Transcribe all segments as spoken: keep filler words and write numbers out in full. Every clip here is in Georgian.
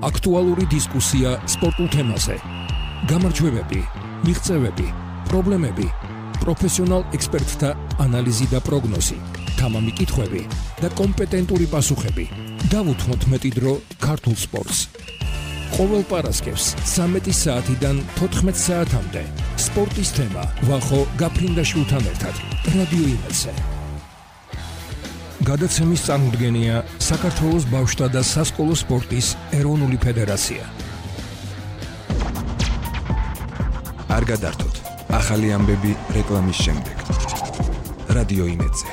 აქტუალური დისკუსია სპორტულ თემაზე. გამარჯვებები, მიღწევები, პრობლემები, პროფესიონალ ექსპერტთა ანალიზი და პროგნოზი, თამამი კითხვები და კომპეტენტური პასუხები. დავუთმოთ მეტი დრო ქართულ სპორტს. ყოველ პარასკევს ცამეტი საათიდან თოთხმეტ საათამდე სპორტის თემა ვახო გაფრინდაშვილთან ერთად რადიო იმედზე. გადაცემის წარმოდგენია საქართველოს ბავშვთა და სასკოლო სპორტის ეროვნული ფედერაცია. არ გადართოთ, ახალი ამბები რეკლამის შემდეგ. რადიო იმედზე.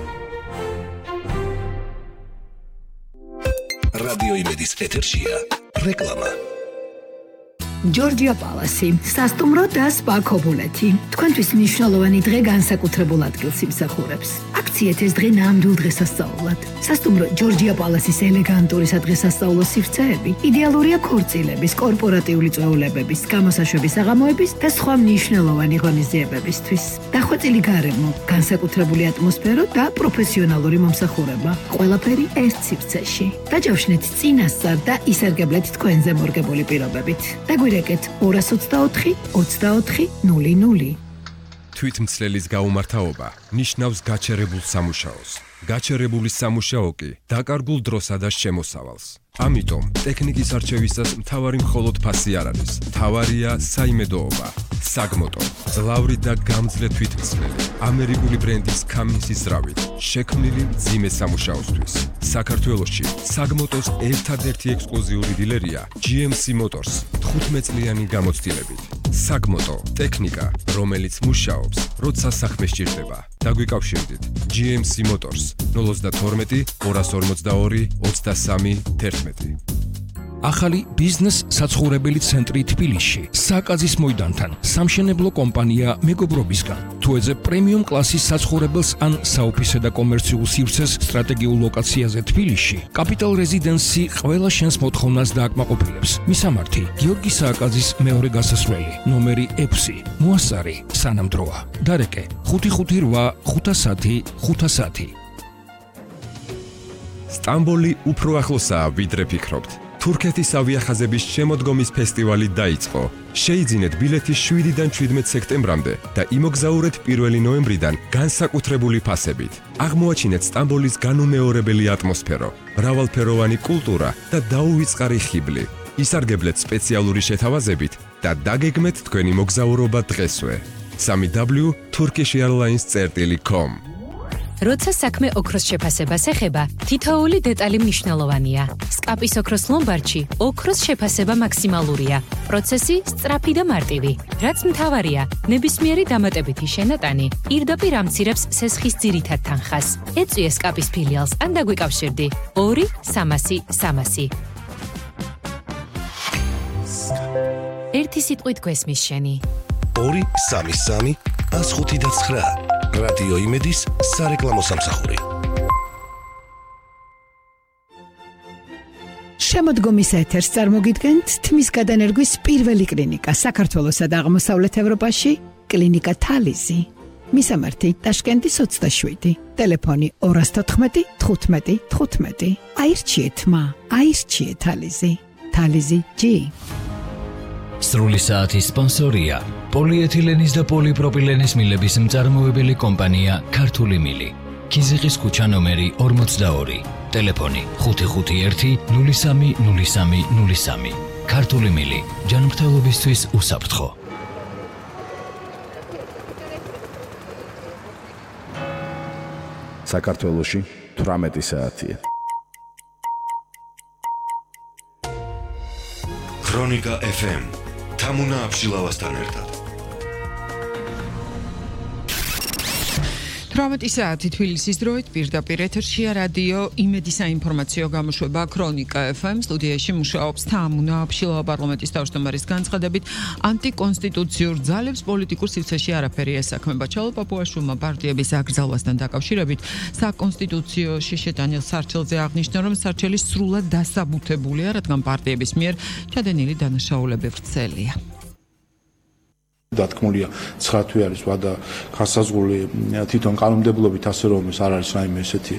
რადიო იმედის ეთერშია რეკლამა. ჯორჯია პალასი, სასტუმრო და სპა ქობულეთი. თქვენთვის მნიშვნელოვანი დღე განსაკუთრებულ ადგილს იმსახურებს. აქციეთ ეს დღე ნამდვილ დღესასწაულად. სასტუმრო ჯორჯია პალასის ელეგანტური სადღესასწაულო სივრცეები იდეალურია ქორწილების, კორპორატიული წვეულებების, გამოსაშვების საღამოების და სხვა მნიშვნელოვანი ღონისძიებებისთვის. დახვეწილი გარემო, განსაკუთრებული ატმოსფერო და პროფესიონალური მომსახურება. ყველაფერი ერთ სივრცეში. დაჯავშნეთ წინასწარ და ისარგებლეთ თქვენზე მორგებული პირობებით. დაგვირეკეთ ორას ოცდაოთხი ოცდაოთხი ნული ნული. თვითმცლელის გაუმართავობა ნიშნავს გაჩერებულ სამუშაოს. გაჩერებული სამუშაო კი დაკარგულ დროსა და შემოსავალს. ამიტომ ტექნიკის არჩევისას მთავარი მხოლოდ ფასი არ არის. მთავარია საიმედოობა. საგმოტო, ძლავრი და გამძლე თვითმცლელი, ამერიკული ბრენდის კამინსის ზრავით, შექმნილი მძიმე სამუშაოსთვის. საქართველოში საგმოტოს ერთადერთი ექსკლუზიური დილერია ჯი ემ სი Motors თხუთმეტ წლიანი გამოცდილებით. საგმოტო, ტექნიკა, რომელიც მუშაობს, როცა საქმე სჭირდება. დაგვიკავშირდით ჯი ემ სი Motors ნული ოცდათორმეტი ორას ორმოცდაორი ოცდასამი თერთმეტი. ახალი ბიზნეს საცხოვრებელი ცენტრი თბილისში, საკაზის მოედანთან, სამშენებლო კომპანია მეგობრობისგან. თუ ეძებ პრემიუმ კლასის საცხოვრებელს ან საოფისე და კომერციულ სივრცეს სტრატეგიულ ლოკაციაზე თბილისში, კაპიტალ რეზიდენსი ყველა შენს მოთხოვნას დააკმაყოფილებს. მისამართი: გიორგი სააკაძის მეორე გასასვლელი, ნომერი ექვსი, მოასწარი, სანამდროა. დარეკე: ხუთი ხუთი რვა ხუთასათი ხუთასათი. სტამბოლი უფრო ახლოსაა, ვიდრე ფიქრობთ. თურქეთის ავიახაზების შემოდგომის ფესტივალი დაიწყო. შეიძინეთ ბილეთი შვიდიდან ჩვიდმეტ სექტემბრამდე და იმოგზაურეთ პირველი ნოემბრიდან განსაკუთრებული ფასებით. აღმოაჩინეთ სტამბოლის განუმეორებელი ატმოსფერო, მრავალფეროვანი კულტურა და დაუვიწყარი ხიბლი. ისარგებლეთ სპეციალური შეთავაზებით და დაგეგმეთ თქვენი მოგზაურობა დღესვე. სამი დაბლიუ turkish airlines წერტილი com. როცა საქმე ოქროს შეფასებას ეხება, თითოეული დეტალი მნიშვნელოვანია. სკაპის ოქროს ლომბარდში ოქროს შეფასება მაქსიმალურია. პროცესი სწრაფი და მარტივი. რაც მთავარია, ნებისმიერი დამატებითი შენატანი პირდაპირ ამცირებს სესხის ძირითად თანხას. ეწვიე სკაპის ფილიალს ან დაგვიკავშირდი ორი სამასი სამასი. ერთი სიტყვით გვესმის შენი. ორი სამი სამი ას ხუთი და ცხრა. რადიო იმედის სარეკლამო სამსახური. შემოდგომის ეთერს წარმოგიდგენთ თმის გადანერგვის პირველი კლინიკა საქართველოსა და აღმოსავლეთ ევროპაში, კლინიკა თალიზი. მისამართი: ტაშკენტის ოცდაშვიდი, ტელეფონი ორას თოთხმეტი თხუთმეტი თხუთმეტი. აირჩიეთ მა, აირჩიეთ თალიზი. თალიზი ჯი. სრული საათის სპონსორია პოლიეთილენის და პოლიპროპილენის მილების მწარმოებელი კომპანია ქართული მილი. ქიზიყის ქუჩა ნომერი ორმოცდაორი. ტელეფონი ხუთი ხუთი ერთი ნული სამი ნული სამი ნული სამი. ქართული მილი, ჯანმრთელობისთვის უსაფრთხო. საქართველოში თვრამეტი საათია. ქრონიკა ეფ ემ თამუნა აბშილავასთან ერთად. თვრამეტი საათი თბილისის დროით პირდაპირ ეთერშია რადიო იმედის საინფორმაციო გამოშვება ქრონიკა ეფ ემ. სტუდიაში მუშაობს თამუნა აბშილავა. პარლამენტის თავმჯდომარის განცხადებით, ანტიკონსტიტუციურ ძალებს პოლიტიკურ სივრცეში არაფერი ესაქმება. ჩალო პაპუაშვილმა პარტიების აკრძალვასთან დაკავშირებით საკონსტიტუციო შიშეტანილ სარჩელზე აღნიშნა, რომ სარჩელი სრულად დასაბუთებულია, რადგან პარტიების მიერ ჩადენილი დანაშაულები ვრცელია. დათქმულია ცხრა თვე არის ვადა განსაზღვრული თვითონ კანონმდებლობით, ასე რომ ეს არ არის რაიმე ესეთი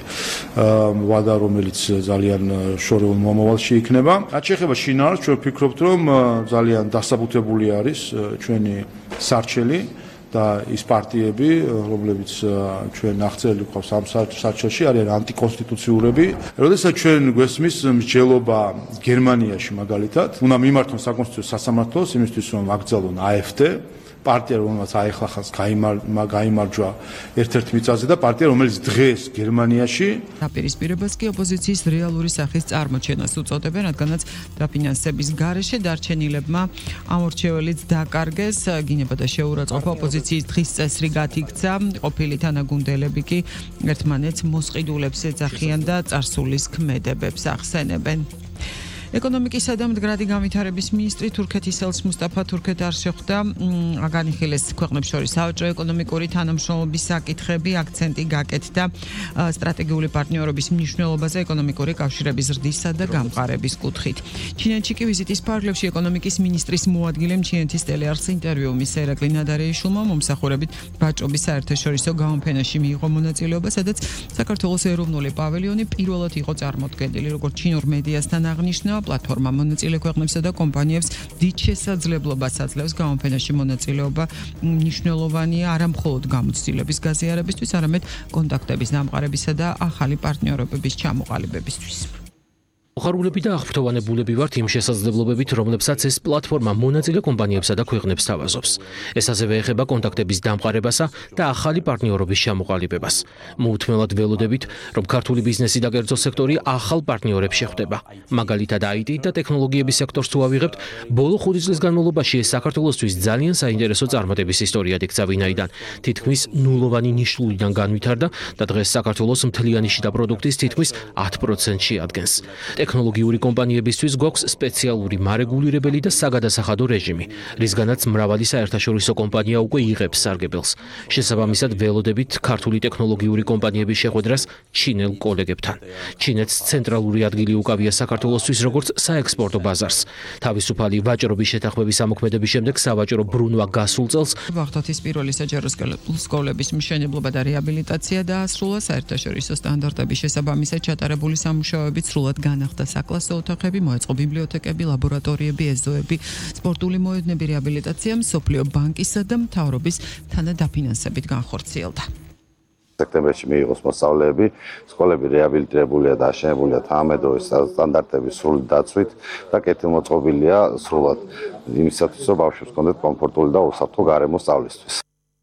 ვადა, რომელიც ძალიან შორეულ მომავალში იქნება. რაც შეეხება შინაარსს, ჩვენ ვფიქრობთ, რომ ძალიან დასაბუთებული არის ჩვენი სარჩელი და ის პარტიები, რომლებიც ჩვენ აღწერილი გვყავს ამ სარჩელში, არიან ანტიკონსტიტუციურები. როდესაც ჩვენ გვესმის მსჯელობა გერმანიაში მაგალითად, უნდა მიმართონ საკონსტიტუციო სასამართლოს იმისთვის, რომ აკრძალონ AfD პარტია, რომელსაც აეხლახანს გაიმარჯვა ერთ-ერთ მიწაზე და პარტია, რომელიც დღეს გერმანიაში დაპირისპირებას კი ოპოზიციის რეალური სახის წარმოჩენას უწოდებენ, რადგანაც დაფინანსების გარეშე დარჩენილებმა ამორჩეველიც დაკარგეს, გინება და შეურაცხყოფა ოპოზიციის დღის წესრიგ გათიქცა, ყოფილი თანაგუნდელები კი ერთმანეთს მოსყიდულებს ეძახიან და წარსულის ქმედებებს ახსენებენ. ეკონომიკისა და მდგრადი განვითარების მინისტრი თურქეთის ელჩ მუსტაფა თურქეთ არ შეხვდა, განიხილეს ქვეყნებს შორის საავტო ეკონომიკური თანამშრომლობის საკითხები, აქცენტი გაკეთდა სტრატეგიული პარტნიორობის მნიშვნელობაზე ეკონომიკური კავშირების ზრდისა და გამყარების კუთხით. ჩინეთში კი ვიზიტის ფარგლებში ეკონომიკის მინისტრის მოადგილემ ჩინეთის ტელეარხს ინტერვიუ მისცა ირაკლი ნადარეიშვილმა, მომსახურებით ვაჭრობის საერთაშორისო გამოფენაში მიიღო მონაწილეობა, სადაც საქართველოს ეროვნული პავილიონი პირველად იყო წარმოდგენილი, როგორც ჩინურ მედიასთან აღნიშნა. პლატფორმა მონაწილე ქვეყნებსა და კომპანიებს დიდ შესაძლებლობას აძლევს გამოფენაში მონაწილეობა. მნიშვნელოვანია არა მხოლოდ გამოცდილების გაზიარებისთვის, არამედ კონტაქტების დამყარებისა და ახალი პარტნიორობების ჩამოყალიბებისთვის. მოხარულები და აღფრთოვანებულები ვართ იმ შესაძლებლობებით, რომლებსაც ეს პლატფორმა მონაწილე კომპანიებსა და ქვეყნებს თავაზობს. ეს ასევე ეხება კონტაქტების დამყარებასა და ახალი პარტნიორობის ჩამოყალიბებას. მოუთმელად ველოდებით, რომ ქართული ბიზნესი და კერძო სექტორი ახალ პარტნიორებს შეხვდება. მაგალითად, აი ტი და ტექნოლოგიების სექტორს თუ ავიღებთ, ბოლო ხუთი წლის განმავლობაში ეს საქართველოსთვის ძალიან საინტერესო წარმატების ისტორიად იქცა, ვინაიდან თითქმის ნულოვანი ნიშნულიდან განვითარდა და დღეს საქართველოს მთლიანი შიდა პროდუქტის თითქმის ათ პროცენტში ადგენს. ტექნოლოგიური კომპანიებისთვის გვაქვს სპეციალური მარეგულირებელი და საგადასახადო რეჟიმი, რისგანაც მრავალი საერთაშორისო კომპანია უკვე იღებს სარგებელს. შესაბამისად, ველოდებით ქართული ტექნოლოგიური კომპანიების შეხვედრას ჩინელ კოლეგებთან. ჩინეთს ცენტრალური ადგილი უკავია საქართველოსთვის როგორც საექსპორტო ბაზარს. თავისუფალი ვაჭრობის შეთანხმების ამოქმედების შემდეგ სავაჭრო ბრუნვა გასულ წელს ვახტათის პირველი საჯარო სკოლების მშენებლობა და რეაბილიტაცია დაასრულა, საერთაშორისო სტანდარტების შესაბამისად ჩატარებული სამუშაოებით სრულად განახდა საკლასო ოთახები, მოეწყო ბიბლიოთეკები, ლაბორატორიები, ეზოები, სპორტული მოედნები, რეაბილიტაცია მსოფლიო ბანკისა და მთავრობის თანადაფინანსებით განხორციელდა. სექტემბერში მიიღოს მოსწავლეები, სკოლები რეაბილიტირებულია და აშენებულია თანამედროვე სტანდარტების სრული დაცვით და კეთილმოწყობილია სრულად იმისათვის, რომ ბავშვებს ჰქონდეთ კომფორტული და უსაფრთხო გარემო სწავლისთვის.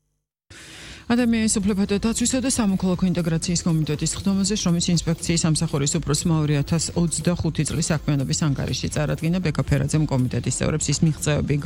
ადამიანის უფლებათა დაცვისა და სამოქალაქო ინტეგრაციის კომიტეტის ხდომაზე შრომის ინსპექციის სამსახურის უფროსმა ორი ათას ოცდახუთი წლის საქმიანობის ანგარიში წარადგინა. ბეკა ფერაძემ კომიტეტის წევრებს ის მიღწევები